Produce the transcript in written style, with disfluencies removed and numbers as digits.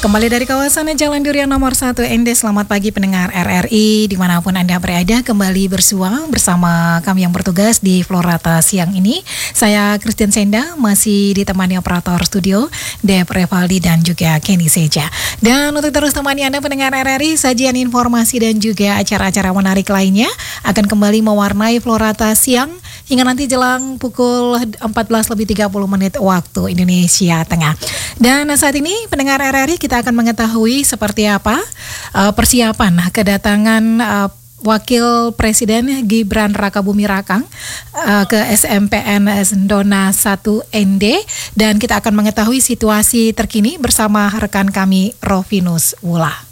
Kembali dari kawasan Jalan Durian nomor 1 ND. Selamat pagi pendengar RRI dimanapun Anda berada. Kembali bersua bersama kami yang bertugas di Florata siang ini. Saya Christian Senda, masih ditemani operator studio Dep Revaldi dan juga Kenny Seja. Dan untuk terus temani Anda pendengar RRI, sajian informasi dan juga acara-acara menarik lainnya akan kembali mewarnai Florata siang hingga nanti jelang pukul 14:30 waktu Indonesia Tengah. Dan saat ini pendengar RRI, kita akan mengetahui seperti apa persiapan kedatangan Wakil Presiden Gibran Rakabuming Rakang ke SMPN Dona 1 ND, dan kita akan mengetahui situasi terkini bersama rekan kami Rovinus Wula.